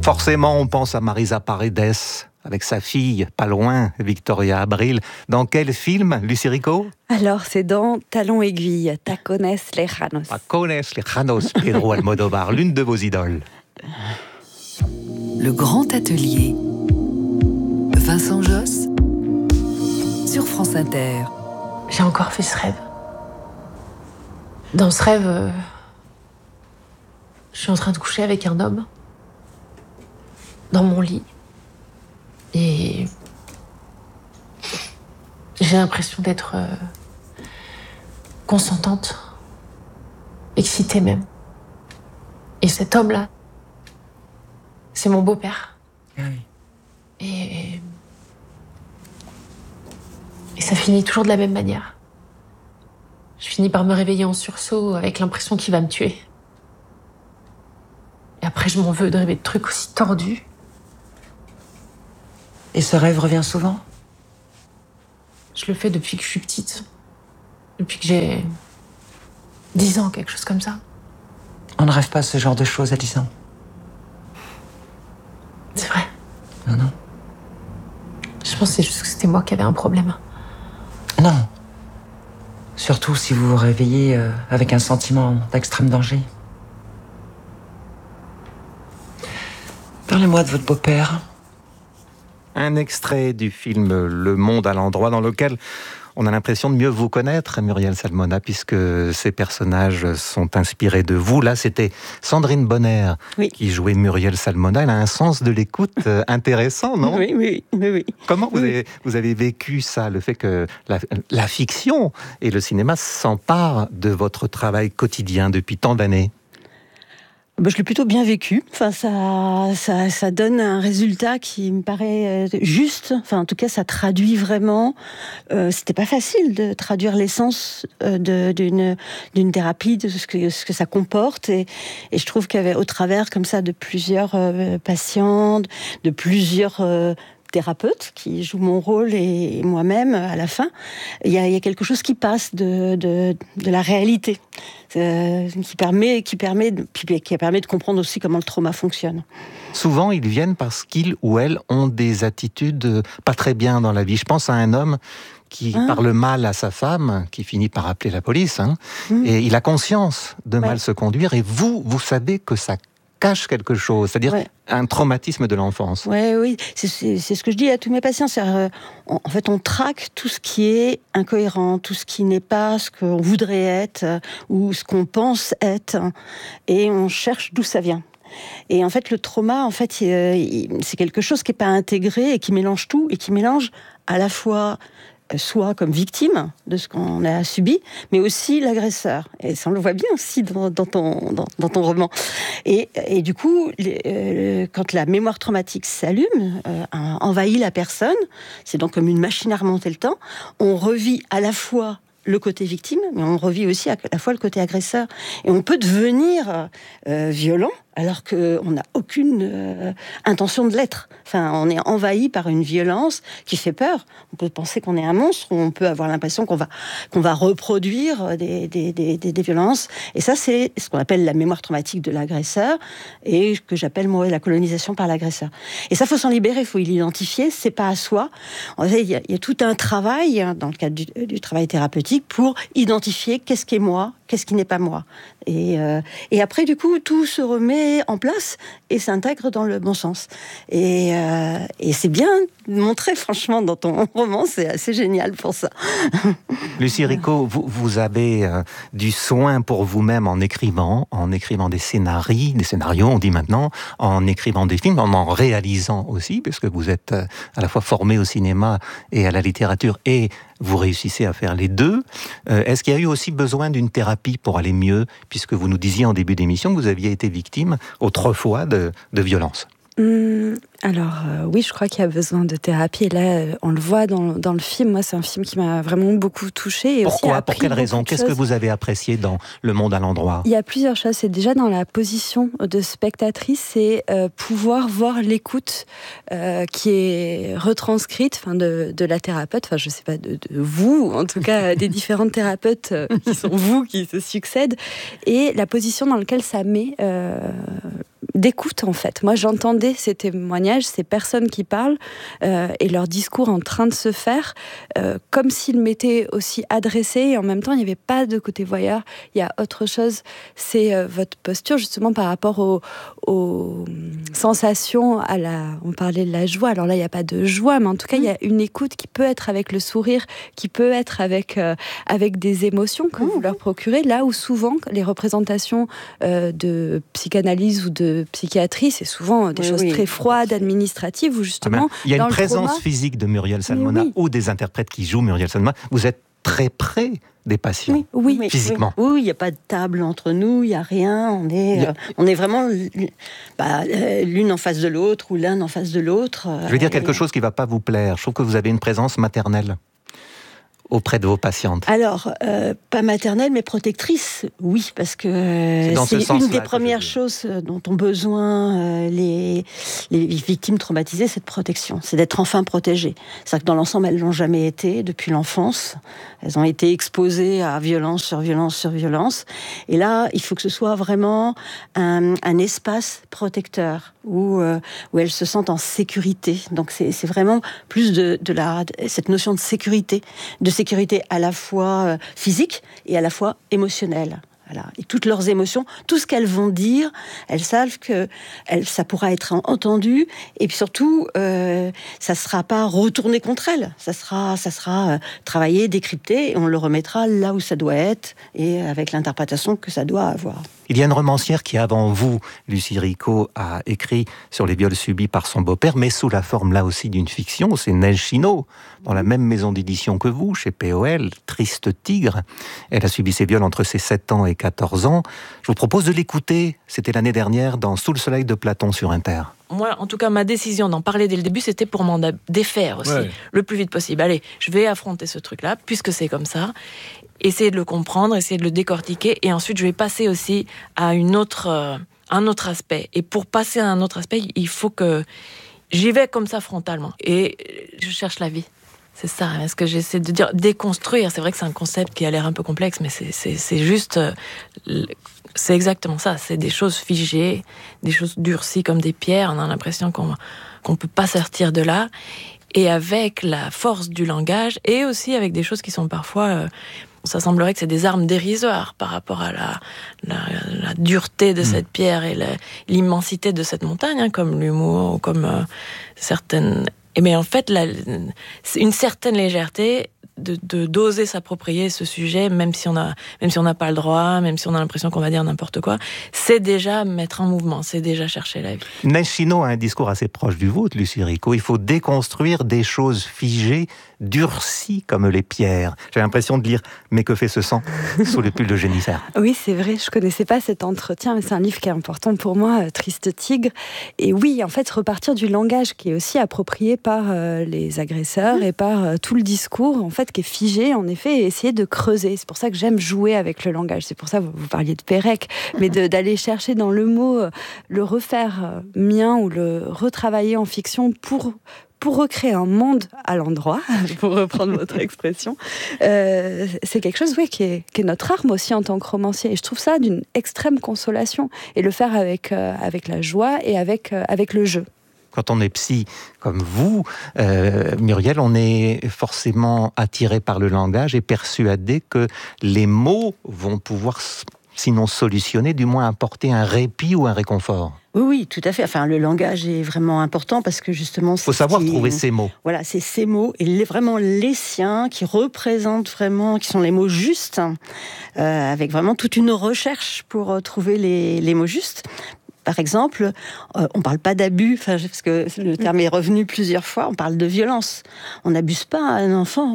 Forcément, on pense à Marisa Paredes, avec sa fille, pas loin, Victoria Abril. Dans quel film, Lucie Rico? Alors, c'est dans Talons aiguilles, Tacones Lejanos. Tacones Lejanos, Pedro Almodóvar, l'une de vos idoles. Le grand atelier. Vincent Josse, sur France Inter. J'ai encore fait ce rêve. Dans ce rêve, je suis en train de coucher avec un homme. Dans mon lit. Et j'ai l'impression d'être consentante, excitée même. Et cet homme-là, c'est mon beau-père. Oui. Et ça finit toujours de la même manière. Je finis par me réveiller en sursaut avec l'impression qu'il va me tuer. Et après, je m'en veux de rêver de trucs aussi tordus. Et ce rêve revient souvent? Je le fais depuis que je suis petite. Depuis que j'ai 10 ans, quelque chose comme ça. On ne rêve pas ce genre de choses à 10 ans. C'est vrai. Non. Je pense que c'est juste que c'était moi qui avais un problème. Non. Surtout si vous vous réveillez avec un sentiment d'extrême danger. Parlez-moi de votre beau-père. Un extrait du film Le Monde à l'endroit, dans lequel on a l'impression de mieux vous connaître, Muriel Salmona, puisque ces personnages sont inspirés de vous. Là, c'était Sandrine Bonner qui jouait Muriel Salmona. Elle a un sens de l'écoute intéressant, non? Oui. Comment vous avez vécu ça, le fait que la fiction et le cinéma s'emparent de votre travail quotidien depuis tant d'années? Je l'ai plutôt bien vécu. Enfin, ça donne un résultat qui me paraît juste. Enfin, en tout cas, ça traduit vraiment. C'était pas facile de traduire l'essence d'une thérapie, de ce que ça comporte. Et je trouve qu'au travers, comme ça, de plusieurs patients, de plusieurs thérapeute qui joue mon rôle et moi-même à la fin, il y a quelque chose qui passe de la réalité, qui permet de comprendre aussi comment le trauma fonctionne. Souvent, ils viennent parce qu'ils ou elles ont des attitudes pas très bien dans la vie. Je pense à un homme qui parle mal à sa femme, qui finit par appeler la police, et il a conscience de mal se conduire, et vous savez que ça cache quelque chose, c'est-à-dire un traumatisme de l'enfance. Oui, c'est ce que je dis à tous mes patients. En fait, on traque tout ce qui est incohérent, tout ce qui n'est pas ce qu'on voudrait être ou ce qu'on pense être, et on cherche d'où ça vient. Et en fait, le trauma, c'est quelque chose qui n'est pas intégré et qui mélange tout, et qui mélange à la fois soit comme victime de ce qu'on a subi, mais aussi l'agresseur. Et ça, on le voit bien aussi dans ton roman. Et du coup, quand la mémoire traumatique s'allume, envahit la personne, c'est donc comme une machine à remonter le temps, on revit à la fois le côté victime, mais on revit aussi à la fois le côté agresseur. Et on peut devenir violent alors qu'on n'a aucune intention de l'être. Enfin, on est envahi par une violence qui fait peur. On peut penser qu'on est un monstre, ou on peut avoir l'impression qu'on va reproduire des violences. Et ça, c'est ce qu'on appelle la mémoire traumatique de l'agresseur, et que j'appelle, moi, la colonisation par l'agresseur. Et ça, il faut s'en libérer, il faut l'identifier, c'est pas à soi. En fait, il y a tout un travail, dans le cadre du travail thérapeutique, pour identifier qu'est-ce qui est moi, qu'est-ce qui n'est pas moi. Et après, du coup, tout se remet en place et s'intègre dans le bon sens. Et c'est bien montré, franchement, dans ton roman, c'est assez génial pour ça. Lucie Rico, vous avez du soin pour vous-même en écrivant des scénarios, on dit maintenant, en écrivant des films, en réalisant aussi, puisque vous êtes à la fois formé au cinéma et à la littérature, et vous réussissez à faire les deux. Est-ce qu'il y a eu aussi besoin d'une thérapie pour aller mieux, puisque vous nous disiez en début d'émission que vous aviez été victime autrefois de violences? Oui, je crois qu'il y a besoin de thérapie. Et là, on le voit dans le film. Moi, c'est un film qui m'a vraiment beaucoup touchée. Et pourquoi? aussi Pour quelle raison? Qu'est-ce que vous avez apprécié dans Le Monde à l'endroit? Il y a plusieurs choses. C'est déjà dans la position de spectatrice, c'est pouvoir voir l'écoute qui est retranscrite de la thérapeute. Enfin, je sais pas, de vous, en tout cas, des différentes thérapeutes qui sont vous, qui se succèdent. Et la position dans laquelle ça met d'écoute en fait. Moi j'entendais ces témoignages, ces personnes qui parlent et leur discours en train de se faire comme s'ils m'étaient aussi adressés et en même temps il n'y avait pas de côté voyeur, il y a autre chose, c'est votre posture justement par rapport aux sensations, on parlait de la joie, alors là il n'y a pas de joie mais en tout cas il y a une écoute qui peut être avec le sourire, qui peut être avec des émotions que vous leur procurez, là où souvent les représentations de psychanalyse ou de psychiatrie, c'est souvent des choses très froides, administratives, où justement... Il y a une présence physique de Muriel Salmona ou des interprètes qui jouent Muriel Salmona. Vous êtes très près des patients, physiquement. Oui, il n'y a pas de table entre nous, il n'y a rien. On est vraiment l'une en face de l'autre ou l'un en face de l'autre. Je vais dire quelque chose qui ne va pas vous plaire. Je trouve que vous avez une présence maternelle auprès de vos patientes. Alors, pas maternelle, mais protectrice, oui, parce que c'est une des premières choses dont ont besoin les victimes traumatisées, c'est de protection, c'est d'être enfin protégées. C'est-à-dire que dans l'ensemble, elles ne l'ont jamais été depuis l'enfance. Elles ont été exposées à violence sur violence sur violence. Et là, il faut que ce soit vraiment un espace protecteur où elles se sentent en sécurité. Donc c'est vraiment plus de cette notion de sécurité à la fois physique et à la fois émotionnelle. Voilà. Et toutes leurs émotions, tout ce qu'elles vont dire, elles savent que ça pourra être entendu, et puis surtout, ça ne sera pas retourné contre elles. Ça sera travaillé, décrypté, et on le remettra là où ça doit être, et avec l'interprétation que ça doit avoir. Il y a une romancière qui, avant vous, Lucie Ricot, a écrit sur les viols subis par son beau-père, mais sous la forme, là aussi, d'une fiction. C'est Neige Chinot, dans la même maison d'édition que vous, chez POL, Triste Tigre. Elle a subi ces viols entre ses 7 ans et 14 ans. Je vous propose de l'écouter. C'était l'année dernière dans Sous le soleil de Platon sur Inter. Moi, en tout cas, ma décision d'en parler dès le début, c'était pour m'en défaire aussi, le plus vite possible. Allez, je vais affronter ce truc-là, puisque c'est comme ça. Essayer de le comprendre, essayer de le décortiquer, et ensuite je vais passer aussi à un autre aspect. Et pour passer à un autre aspect, il faut que j'y vais comme ça frontalement. Et je cherche la vie. C'est ça, ce que j'essaie de dire. Déconstruire, c'est vrai que c'est un concept qui a l'air un peu complexe, mais c'est juste... C'est exactement ça. C'est des choses figées, des choses durcies comme des pierres. On a l'impression qu'on peut pas sortir de là. Et avec la force du langage, et aussi avec des choses qui sont parfois... ça semblerait que c'est des armes dérisoires par rapport à la dureté de cette pierre et l'immensité de cette montagne, comme l'humour, comme certaines... Mais en fait, c'est une certaine légèreté d'oser s'approprier ce sujet, même si on n'a pas le droit, même si on a l'impression qu'on va dire n'importe quoi, c'est déjà mettre en mouvement, c'est déjà chercher la vie. Neige Chinot a un discours assez proche du vôtre, Lucie Ricot. Il faut déconstruire des choses figées, durcies comme les pierres. J'ai l'impression de lire « Mais que fait ce sang ?» sous le pull de Jennifer. Oui, c'est vrai, je connaissais pas cet entretien, mais c'est un livre qui est important pour moi, Triste Tigre. Et oui, en fait, repartir du langage qui est aussi approprié par les agresseurs et par tout le discours, en fait, qui est figé, en effet, et essayer de creuser. C'est pour ça que j'aime jouer avec le langage. C'est pour ça que vous parliez de Pérec, mais d'aller chercher dans le mot, le refaire mien ou le retravailler en fiction pour recréer un monde à l'endroit, pour reprendre votre expression, c'est quelque chose qui est notre arme aussi en tant que romancier. Et je trouve ça d'une extrême consolation. Et le faire avec la joie et avec le jeu. Quand on est psy comme vous, Muriel, on est forcément attiré par le langage et persuadé que les mots vont pouvoir, sinon solutionner, du moins apporter un répit ou un réconfort. Oui, tout à fait. Enfin, le langage est vraiment important parce que justement... Il faut savoir trouver ces mots. Voilà, c'est ces mots, et vraiment les siens, qui représentent vraiment, qui sont les mots justes, avec vraiment toute une recherche pour trouver les mots justes. Par exemple, on ne parle pas d'abus, parce que le terme est revenu plusieurs fois, on parle de violence. On n'abuse pas un enfant,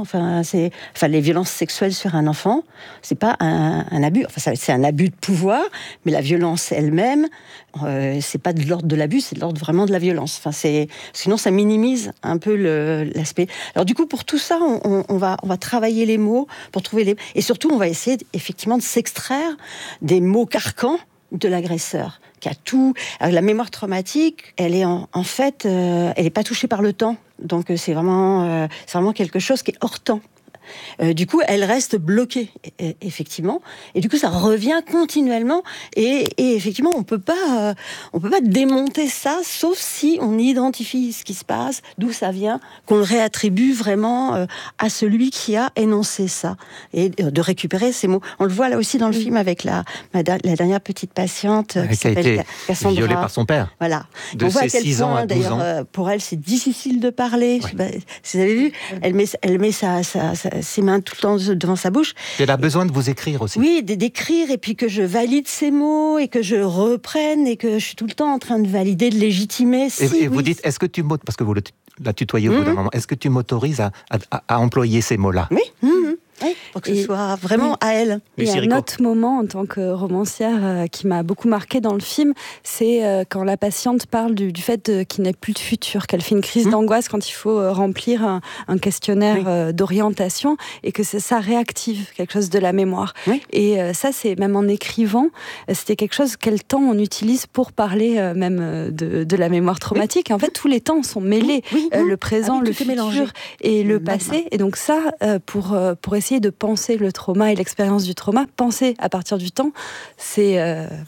les violences sexuelles sur un enfant, c'est pas un abus, c'est un abus de pouvoir, mais la violence elle-même, c'est pas de l'ordre de l'abus, c'est de l'ordre vraiment de la violence. Sinon ça minimise un peu l'aspect. Alors du coup, pour tout ça, on va travailler les mots, pour trouver les... Et surtout, on va essayer effectivement de s'extraire des mots carcans de l'agresseur, qui a tout. Alors, la mémoire traumatique, elle est en fait, elle n'est pas touchée par le temps. Donc c'est vraiment quelque chose qui est hors temps. Du coup, elle reste bloquée, effectivement. Et du coup, ça revient continuellement. Et effectivement, on peut pas démonter ça, sauf si on identifie ce qui se passe, d'où ça vient, qu'on le réattribue vraiment à celui qui a énoncé ça. Et de récupérer ces mots. On le voit là aussi dans le film avec la dernière petite patiente qui a été Cassandra, violée par son père. Voilà. De ses 6 ans à 12 ans. Pour elle, c'est difficile de parler. Ouais. Vous avez vu, elle met ses mains tout le temps devant sa bouche. Elle a besoin de vous écrire aussi. Oui, d'écrire, et puis que je valide ces mots, et que je reprenne, et que je suis tout le temps en train de valider, de légitimer. Et vous dites, est-ce que tu m'autorises, parce que vous la tutoyez au bout d'un moment, est-ce que tu m'autorises à employer ces mots-là? Oui. Oui, pour que ce soit vraiment à elle. Et un autre moment, en tant que romancière, qui m'a beaucoup marquée dans le film, c'est quand la patiente parle du fait qu'il n'y ait plus de futur, qu'elle fait une crise d'angoisse quand il faut remplir un questionnaire d'orientation, et que ça réactive quelque chose de la mémoire. Oui. Et ça, c'est même en écrivant, c'était quelque chose, quel temps on utilise pour parler même de la mémoire traumatique. Et en fait, tous les temps sont mêlés, le présent, le futur et le passé. Et donc ça, pour essayer de penser le trauma et l'expérience du trauma, penser à partir du temps, c'est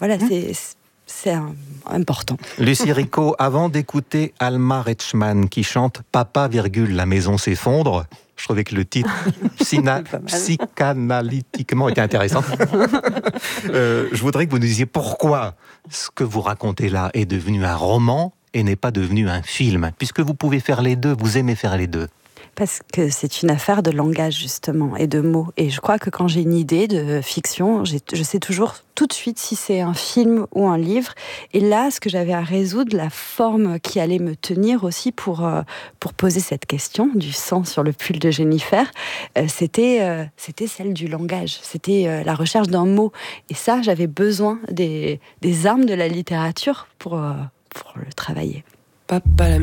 important. Lucie Ricot, avant d'écouter Alma Retschmann qui chante « Papa, la maison s'effondre », je trouvais que le titre psychanalytiquement était intéressant. Je voudrais que vous nous disiez pourquoi ce que vous racontez là est devenu un roman et n'est pas devenu un film, puisque vous pouvez faire les deux, vous aimez faire les deux. Parce que c'est une affaire de langage, justement, et de mots. Et je crois que quand j'ai une idée de fiction, je sais toujours tout de suite si c'est un film ou un livre. Et là, ce que j'avais à résoudre, la forme qui allait me tenir aussi pour poser cette question du sang sur le pull de Jennifer, c'était celle du langage. C'était la recherche d'un mot. Et ça, j'avais besoin des armes de la littérature pour le travailler.